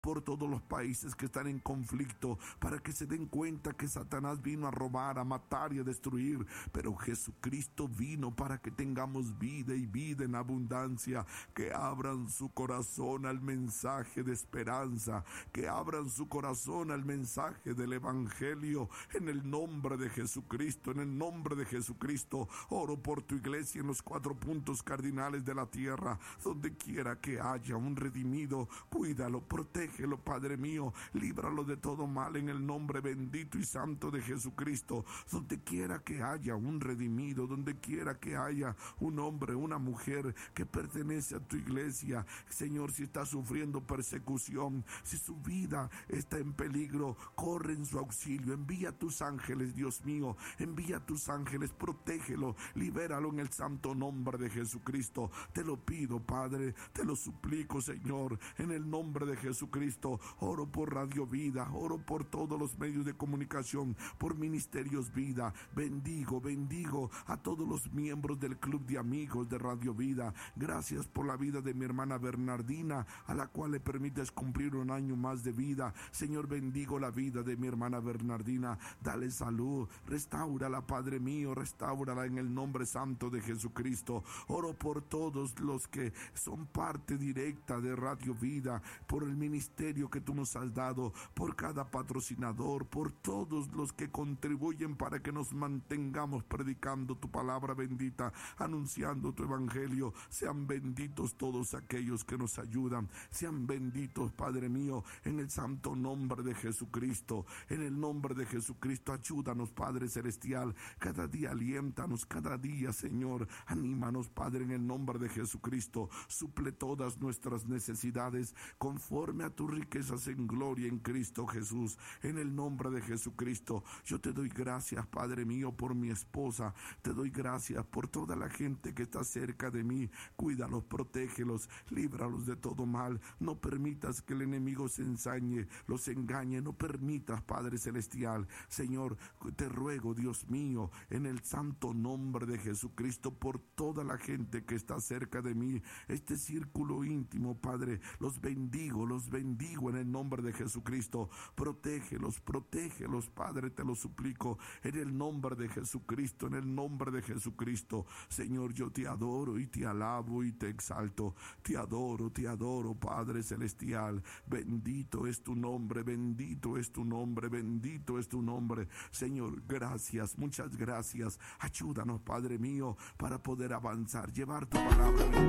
por todos los países que están en conflicto, para que se den cuenta que Satanás vino a robar, a matar y a destruir, pero Jesucristo vino para que tengamos vida y vida en abundancia. Que abran su corazón al mensaje de esperanza, que abran su corazón al mensaje del Evangelio, en el nombre de Jesucristo. En el nombre de Jesucristo, oro por tu iglesia en los 4 puntos cardinales de la tierra. Donde quiera que haya un redimido, cuídalo, protégelo, Padre mío, líbralo de todo mal en el nombre bendito y santo de Jesucristo. Donde quiera que haya un redimido, donde quiera que haya un hombre, una mujer que pertenece a tu iglesia, Señor, si está sufriendo persecución, si su vida está en peligro, corre en su auxilio. Envía tus ángeles, Dios mío, envía tus ángeles, protégelo, libéralo en el santo nombre de Jesucristo. Te lo pido, Padre, te lo suplico, Señor, en el nombre de Jesucristo. Oro por Radio Vida, oro por todos los medios de comunicación, por Ministerios Vida. Bendigo a todos los miembros del club de amigos de Radio Vida. Gracias por la vida de mi hermana Bernardina, a la cual le permites cumplir un año más de vida. Señor, bendigo la vida de mi hermana Bernardina. Dale salud, restáurala, Padre mío, restáurala en el nombre santo de Jesucristo. Oro por todos los que son parte directa de Radio Vida, por el ministerio que tú nos has dado, por cada patrocinador, por todos los que contribuyen para que nos mantengamos predicando tu palabra bendita, anunciando tu evangelio. Sean benditos todos aquellos que nos ayudan, sean benditos, Padre mío, en el santo nombre de Jesucristo. En el nombre de Jesucristo, ayúdanos, Padre celestial, cada día aliéntanos, cada día, Señor, anímanos, Padre, en el nombre de Jesucristo. Suple todas nuestras necesidades conforme a tus riquezas en gloria en Cristo Jesús. En el nombre de Jesucristo, yo te doy gracias, Padre mío, por mi esposa. Te doy gracias por toda la gente que está cerca de mí. Cuídalos, protégelos, líbralos de todo mal. No permitas que el enemigo se ensañe, los engañe. No permitas, Padre celestial. Señor, te ruego, Dios mío, en el santo nombre de Jesucristo, por toda la gente que está cerca de mí, este círculo íntimo, Padre, los bendigo en el nombre de Jesucristo. Protégelos, Padre, te lo suplico, en el nombre de Jesucristo, en el nombre de Jesucristo. Señor, yo te adoro y te alabo y te exalto. Te adoro, Padre celestial. Bendito es tu nombre, bendito es tu nombre, bendito es tu nombre. Señor, gracias, muchas gracias. Ayúdanos, Padre mío, para poder avanzar, llevar tu palabra.